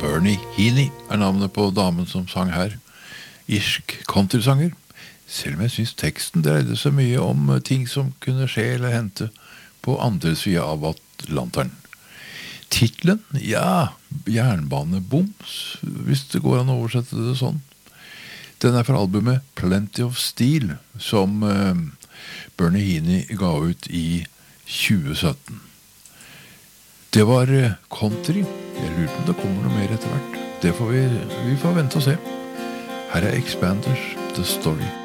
Bernie Heaney navnet på damen som sang her. Irsk countrysanger. Selv om jeg synes teksten dreide seg mye om ting som kunne skje eller hente på andre siden av Atlanteren. Titlen? Ja, jernbaneboms, hvis det går an å oversette det sånn. Den fra albumet Plenty of Steel, som Bernie Heaney ga ut i 2017. Det var country. Jeg lurer på om det kommer noe mer etter hvert. Det får vi får vente og se. Her Expanders, The Story.